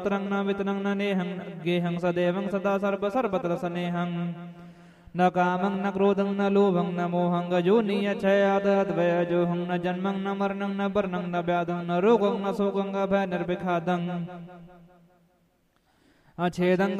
वक्त्रं न वितनं न नेहं गेहं सदैवं सदा सर्व सर्वत्र स्नेहं न कामं न क्रोधं न लोभं न मोहं गजोनियच्छयादद्वयजोहं न जन्मं न मरणं न वर्णं न व्याधं न रोगं न शोकं अभयनिर्विघातं अछेदं